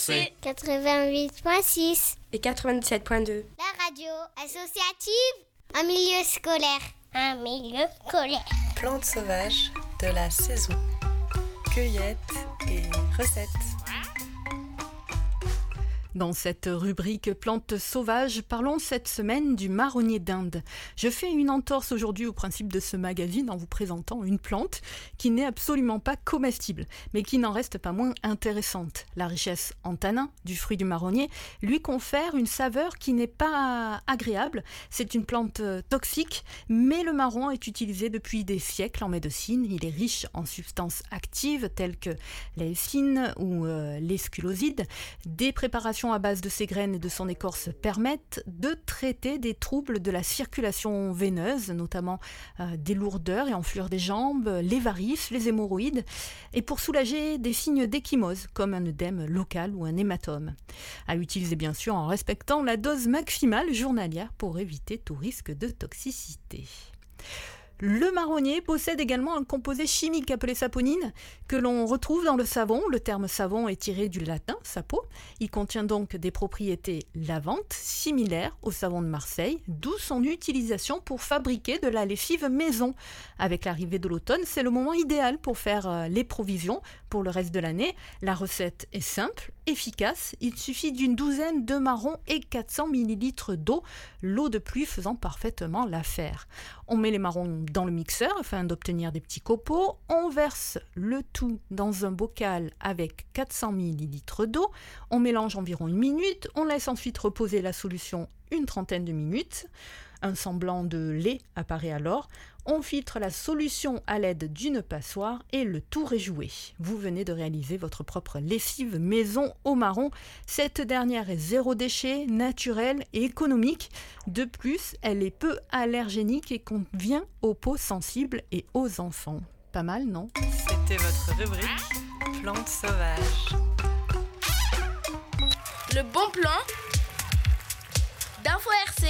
C'est 88.6 et 97.2. La radio associative en milieu scolaire. Un milieu scolaire. Plantes sauvages de la saison. Cueillettes et recettes. Dans cette rubrique Plantes sauvages, parlons cette semaine du marronnier d'Inde. Je fais une entorse aujourd'hui au principe de ce magazine en vous présentant une plante qui n'est absolument pas comestible, mais qui n'en reste pas moins intéressante. La richesse en tanins du fruit du marronnier lui confère une saveur qui n'est pas agréable. C'est une plante toxique, mais le marron est utilisé depuis des siècles en médecine. Il est riche en substances actives telles que l'éocine ou les sculosides. Des préparations à base de ses graines et de son écorce permettent de traiter des troubles de la circulation veineuse, notamment des lourdeurs et enflures des jambes, les varices, les hémorroïdes, et pour soulager des signes d'échymose, comme un œdème local ou un hématome. À utiliser bien sûr en respectant la dose maximale journalière pour éviter tout risque de toxicité. Le marronnier possède également un composé chimique appelé saponine que l'on retrouve dans le savon. Le terme savon est tiré du latin sapo. Il contient donc des propriétés lavantes similaires au savon de Marseille, d'où son utilisation pour fabriquer de la lessive maison. Avec l'arrivée de l'automne, c'est le moment idéal pour faire les provisions pour le reste de l'année. La recette est simple, efficace. Il suffit d'une douzaine de marrons et 400 ml d'eau, l'eau de pluie faisant parfaitement l'affaire. On met les marrons dans le mixeur afin d'obtenir des petits copeaux. On verse le tout dans un bocal avec 400 ml d'eau. On mélange environ 1 minute. On laisse ensuite reposer la solution une trentaine de minutes. Un semblant de lait apparaît alors. On filtre la solution à l'aide d'une passoire et le tour est joué. Vous venez de réaliser votre propre lessive maison au marron. Cette dernière est zéro déchet, naturelle et économique. De plus, elle est peu allergénique et convient aux peaux sensibles et aux enfants. Pas mal, non ? C'était votre rubrique Plantes sauvages. le bon plan d'Info RC.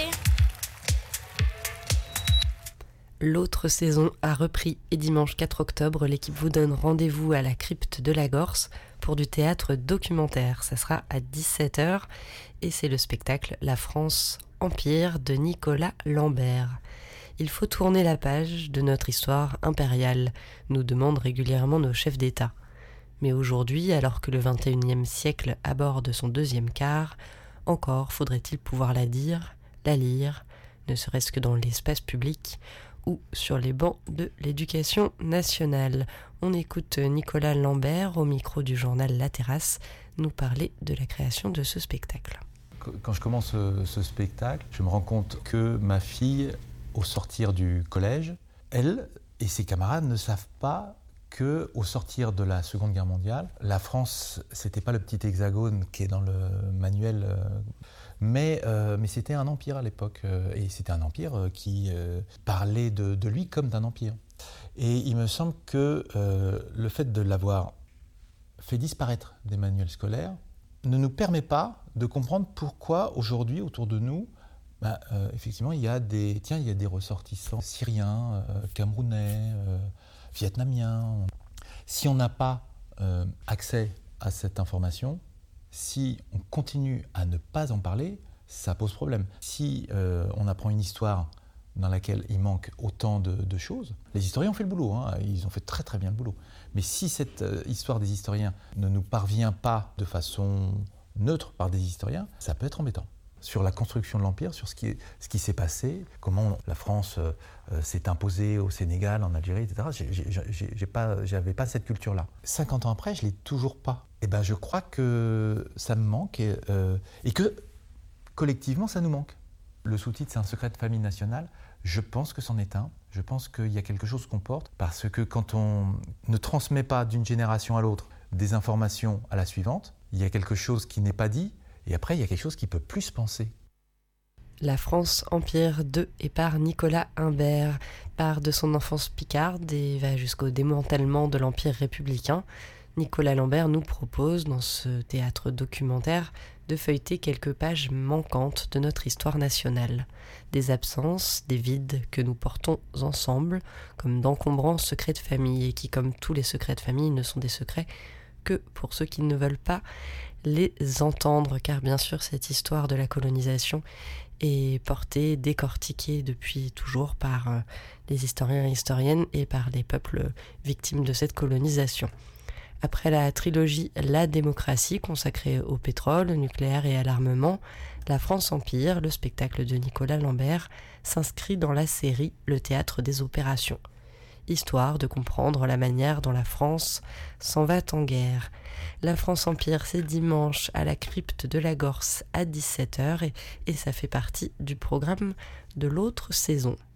L'autre saison a repris et dimanche 4 octobre, l'équipe vous donne rendez-vous à la crypte de la Gorse pour du théâtre documentaire. Ça sera à 17h et c'est le spectacle La France Empire de Nicolas Lambert. Il faut tourner la page de notre histoire impériale, nous demandent régulièrement nos chefs d'État. Mais aujourd'hui, alors que le XXIe siècle aborde son deuxième quart, encore faudrait-il pouvoir la dire, la lire, ne serait-ce que dans l'espace public ou sur les bancs de l'éducation nationale. On écoute Nicolas Lambert au micro du journal La Terrasse nous parler de la création de ce spectacle. Quand je commence ce spectacle, je me rends compte que ma fille, au sortir du collège, elle et ses camarades ne savent pas qu'au sortir de la Seconde Guerre mondiale, la France, c'était pas le petit hexagone qui est dans le manuel, mais c'était un empire à l'époque, et c'était un empire qui parlait de lui comme d'un empire. Et il me semble que le fait de l'avoir fait disparaître des manuels scolaires ne nous permet pas de comprendre pourquoi aujourd'hui, autour de nous, effectivement, il y a des ressortissants syriens, camerounais, vietnamiens. Si on n'a pas accès à cette information, si on continue à ne pas en parler, ça pose problème. Si on apprend une histoire dans laquelle il manque autant de choses, les historiens ont fait le boulot, ils ont fait très très bien le boulot. Mais si cette histoire des historiens ne nous parvient pas de façon neutre par des historiens, ça peut être embêtant. Sur la construction de l'Empire, sur ce qui s'est passé, comment la France s'est imposée au Sénégal, en Algérie, etc. J'avais pas cette culture-là. 50 ans après, je ne l'ai toujours pas. Et je crois que ça me manque et que collectivement, ça nous manque. Le sous-titre, c'est un secret de famille nationale. Je pense que c'en est un. Je pense qu'il y a quelque chose qu'on porte parce que quand on ne transmet pas d'une génération à l'autre des informations à la suivante, il y a quelque chose qui n'est pas dit. Et après, il y a quelque chose qui peut plus se penser. La France Empire de et par Nicolas Imbert part de son enfance picarde et va jusqu'au démantèlement de l'Empire républicain. Nicolas Lambert nous propose, dans ce théâtre documentaire, de feuilleter quelques pages manquantes de notre histoire nationale. Des absences, des vides que nous portons ensemble, comme d'encombrants secrets de famille, et qui, comme tous les secrets de famille, ne sont des secrets que pour ceux qui ne veulent pas les entendre, car bien sûr cette histoire de la colonisation est portée, décortiquée depuis toujours par les historiens et historiennes et par les peuples victimes de cette colonisation. Après la trilogie La démocratie, consacrée au pétrole, au nucléaire et à l'armement, La France Empire, le spectacle de Nicolas Lambert, s'inscrit dans la série Le théâtre des opérations. Histoire de comprendre la manière dont la France s'en va en guerre. La France Empire, c'est dimanche à la crypte de la Gorse à 17h et ça fait partie du programme de l'autre saison.